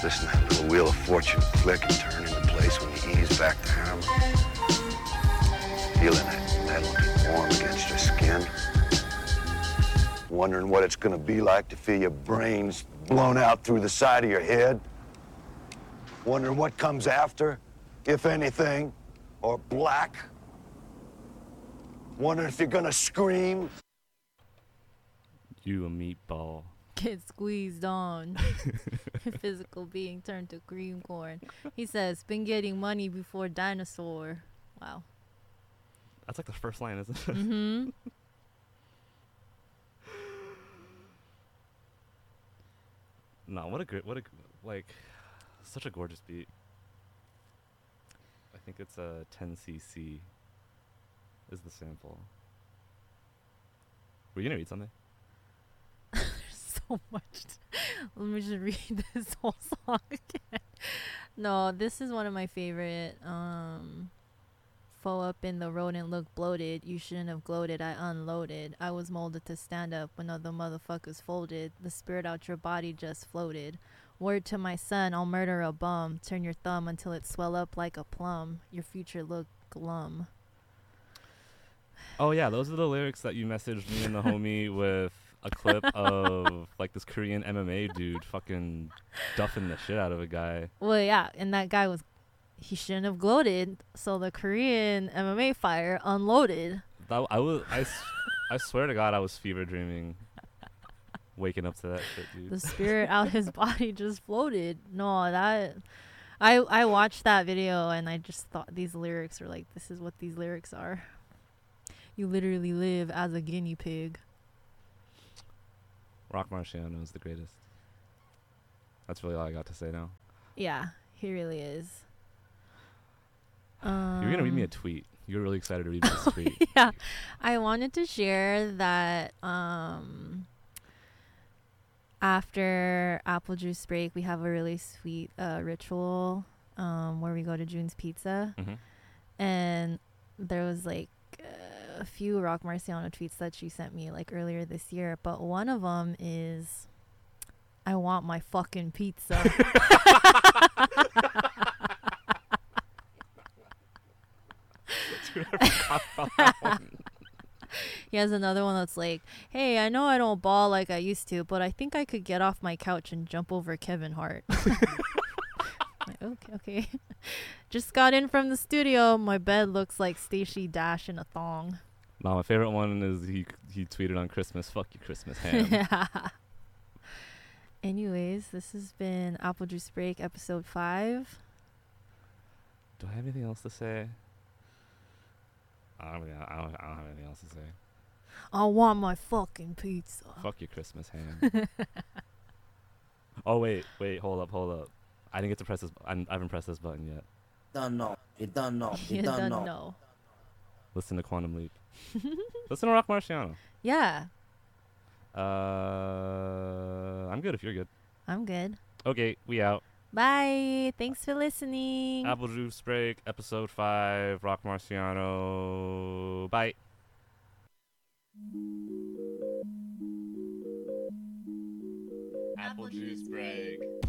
listen to that little wheel of fortune flick and turn into place when you ease back the hammer. Feeling that metal be warm against your skin. Wondering what it's gonna be like to feel your brains blown out through the side of your head. Wondering what comes after, if anything, or black. Wondering if you're gonna scream. You a meatball. Get squeezed on. Physical being turned to cream corn. He says, been getting money before dinosaur. Wow. That's like the first line, isn't it? Mm-hmm. No, such a gorgeous beat. I think it's a 10cc is the sample. Were you gonna read something? So much. Let me just read this whole song again. No, this is one of my favorite. Foe up in the road and look bloated. You shouldn't have gloated. I unloaded. I was molded to stand up when other motherfuckers folded. The spirit out your body just floated. Word to my son, I'll murder a bum. Turn your thumb until it swell up like a plum. Your future look glum. Oh yeah, those are the lyrics that you messaged me and the homie with a clip of like this Korean MMA dude fucking duffing the shit out of a guy. Well, yeah, and that guy he shouldn't have gloated, so the Korean MMA fighter unloaded. I swear to God, I was fever dreaming, waking up to that shit, dude. The spirit out his body just floated. No, that I watched that video and I just thought these lyrics were like, this is what these lyrics are. You literally live as a guinea pig. Rock Marciano is the greatest. That's really all I got to say now. Yeah, he really is. You were gonna read me a tweet. You were really excited to read me this tweet. Yeah, I wanted to share that after Apple Juice break, we have a really sweet ritual where we go to June's Pizza. Mm-hmm. And there was like a few Rock Marciano tweets that she sent me like earlier this year, but one of them is, I want my fucking pizza. Dude, I forgot about that one. He has another one that's like, hey, I know I don't ball like I used to, but I think I could get off my couch and jump over Kevin Hart. Like, okay. Just got in from the studio. My bed looks like Stacey Dash in a thong. No, my favorite one is he tweeted on Christmas, fuck you Christmas ham. Yeah. Anyways, this has been Apple Juice Break episode 5. Do I have anything else to say? I don't have anything else to say. I want my fucking pizza. Fuck your Christmas ham. Oh wait, hold up. I didn't get to press this. I haven't pressed this button yet. You don't know. Listen to Quantum Leap. Listen to Rock Marciano. Yeah, I'm good if you're good. I'm good. Okay, we out. Bye. Thanks for listening. Apple Juice Break, episode 5, Rock Marciano. Bye. Apple Juice Break.